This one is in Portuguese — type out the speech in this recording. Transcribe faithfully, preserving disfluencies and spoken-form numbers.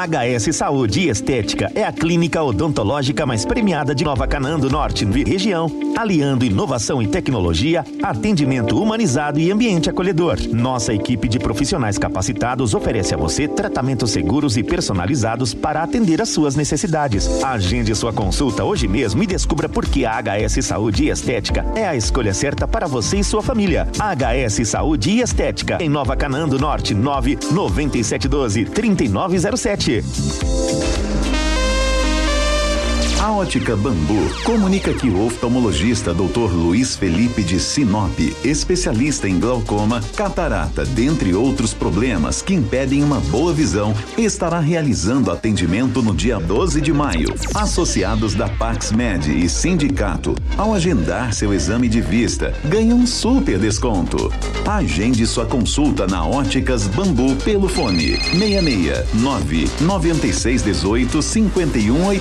A H S Saúde e Estética é a clínica odontológica mais premiada de Nova Canaã do Norte e região, aliando inovação e tecnologia, atendimento humanizado e ambiente acolhedor. Nossa equipe de profissionais capacitados oferece a você tratamentos seguros e personalizados para atender às suas necessidades. Agende sua consulta hoje mesmo e descubra por que a H S Saúde e Estética é a escolha certa para você e sua família. H S Saúde e Estética, em Nova Canaã do Norte, nove nove sete um dois, três nove zero sete. A Ótica Bambu comunica que o oftalmologista doutor Luiz Felipe de Sinop, especialista em glaucoma, catarata, dentre outros problemas que impedem uma boa visão, estará realizando atendimento no dia doze de maio. Associados da Pax Med e Sindicato, ao agendar seu exame de vista, ganha um super desconto. Agende sua consulta na Óticas Bambu pelo fone seis seis nove nove seis um oito cinco um oito.